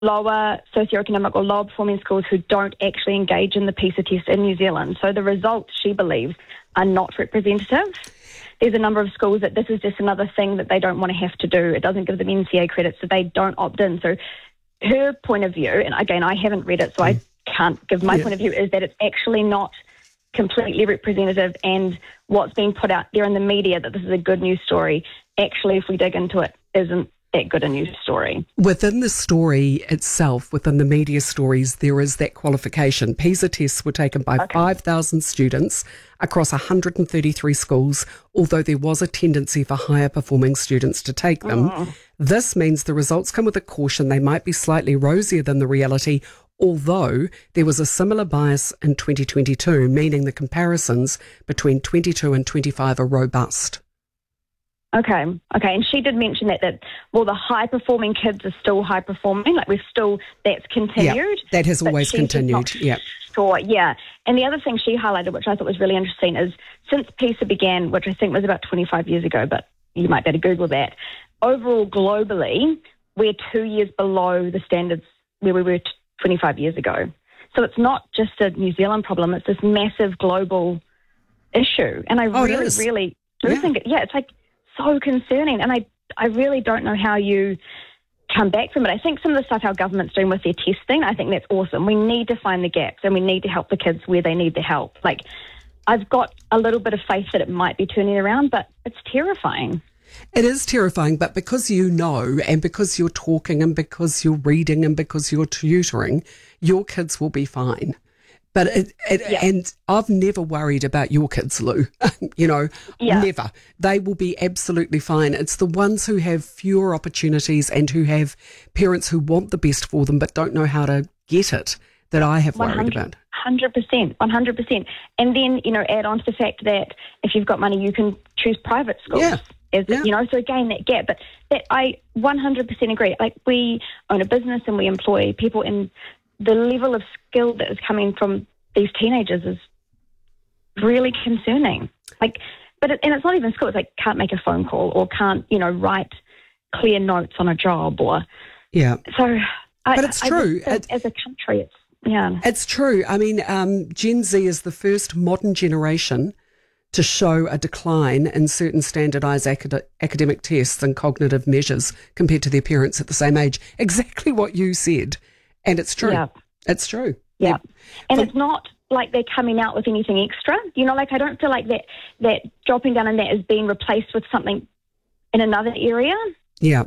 lower socioeconomic or lower performing schools who don't actually engage in the PISA test in New Zealand. So the results, she believes, are not representative. There's a number of schools that this is just another thing that they don't want to have to do. It doesn't give them NCA credit, so they don't opt in. So her point of view, and again, I haven't read it, so I can't give my point of view, is that it's actually not completely representative, and what's being put out there in the media that this is a good news story, actually, if we dig into it, isn't that good a news story. Within the story itself, within the media stories, there is that qualification. PISA tests were taken by 5,000 students across 133 schools, although there was a tendency for higher performing students to take them. This means the results come with a caution. They might be slightly rosier than the reality, although there was a similar bias in 2022, meaning the comparisons between 22 and 25 are robust. Okay. And she did mention that the high-performing kids are still high-performing. Like, that's continued. Yeah, that has always continued, yeah. Sure, yeah. And the other thing she highlighted, which I thought was really interesting, is since PISA began, which I think was about 25 years ago, but you might better Google that, overall globally, we're 2 years below the standards where we were 25 years ago. So it's not just a New Zealand problem, it's this massive global issue. And I really do think it's like so concerning. And I really don't know how you come back from it. I think some of the stuff our government's doing with their testing, I think that's awesome. We need to find the gaps and we need to help the kids where they need the help. Like, I've got a little bit of faith that it might be turning around, but it's terrifying. It is terrifying, but because you know, and because you're talking and because you're reading and because you're tutoring, your kids will be fine. But and I've never worried about your kids, Lou, never. They will be absolutely fine. It's the ones who have fewer opportunities and who have parents who want the best for them but don't know how to get it that I have worried about. 100%. And then, add on to the fact that if you've got money, you can choose private schools. So again, that gap. But that I 100% agree. Like, we own a business and we employ people, and the level of skill that is coming from these teenagers is really concerning. Like, and it's not even school. It's like can't make a phone call or can't, write clear notes on a job or. Yeah. So, but it's true. As a country, it's true. I mean, Gen Z is the first modern generation to show a decline in certain standardised academic tests and cognitive measures compared to their parents at the same age. Exactly what you said. And it's true. Yeah. It's true. Yeah. And it's not like they're coming out with anything extra. I don't feel like that dropping down in that is being replaced with something in another area. Yeah.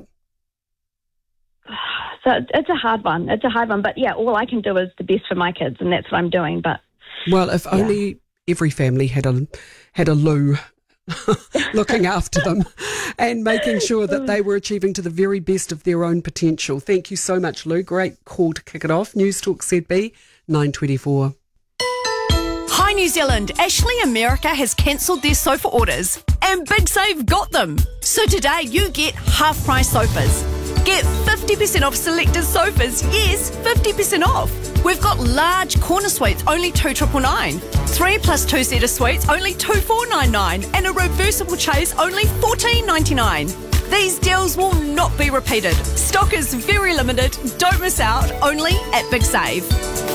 So it's a hard one. But, all I can do is the best for my kids, and that's what I'm doing. But well, if only every family had a Lou looking after them and making sure that they were achieving to the very best of their own potential. Thank you so much, Lou. Great call to kick it off. News Talk ZB, 9:24. Hi New Zealand, Ashley America has cancelled their sofa orders and Big Save got them. So today you get half price sofas. Get 50% off selected sofas. Yes, 50% off. We've got large corner suites, only $2,999. 3 plus 2 seater suites, only $2,499. And a reversible chaise, only $1,499. These deals will not be repeated. Stock is very limited. Don't miss out. Only at Big Save.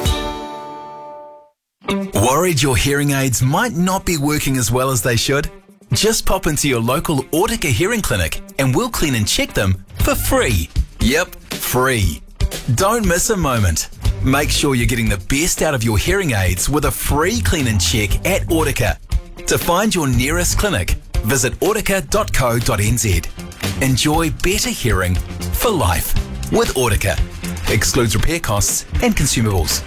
Worried your hearing aids might not be working as well as they should? Just pop into your local Autica hearing clinic and we'll clean and check them for free. Yep, free. Don't miss a moment. Make sure you're getting the best out of your hearing aids with a free clean and check at Autica. To find your nearest clinic, visit autica.co.nz. Enjoy better hearing for life with Autica. Excludes repair costs and consumables.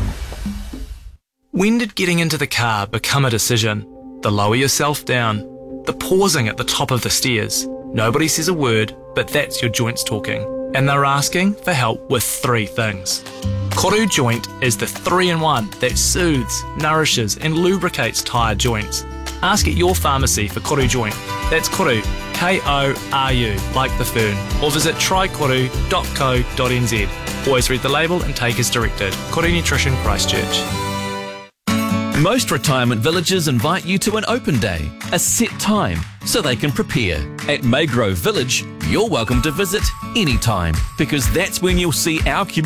When did getting into the car become a decision? The lower yourself down, the pausing at the top of the stairs. Nobody says a word, but that's your joints talking. And they're asking for help with 3 things. Koru Joint is the 3-in-1 that soothes, nourishes and lubricates tired joints. Ask at your pharmacy for Koru Joint. That's Koru, K-O-R-U, like the fern. Or visit trykoru.co.nz. Always read the label and take as directed. Koru Nutrition, Christchurch. Most retirement villages invite you to an open day, a set time, so they can prepare. At Maygrove Village, you're welcome to visit anytime, because that's when you'll see our community